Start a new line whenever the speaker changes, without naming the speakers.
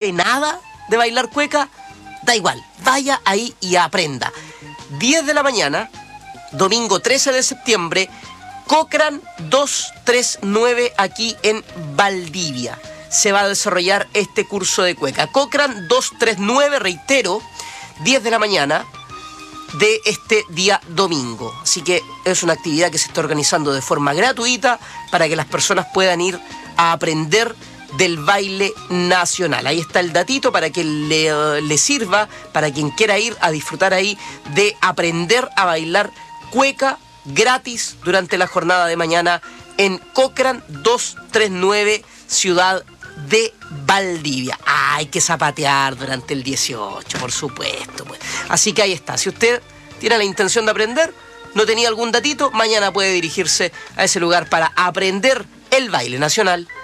sabe nada de bailar cueca, da igual, vaya ahí y aprenda. 10 de la mañana, domingo 13 de septiembre, Cochrane 239 aquí en Valdivia. Se va a desarrollar este curso de cueca. Cochrane 239, reitero, 10 de la mañana de este día domingo. Así que es una actividad que se está organizando de forma gratuita para que las personas puedan ir a aprender del baile nacional. Ahí está el datito para que le sirva, para quien quiera ir a disfrutar ahí de aprender a bailar cueca gratis durante la jornada de mañana en Cochrane 239, ciudad de Valdivia. Hay que zapatear durante el 18, por supuesto, pues. Así que ahí está. Si usted tiene la intención de aprender, no tenía algún datito, mañana puede dirigirse a ese lugar para aprender el baile nacional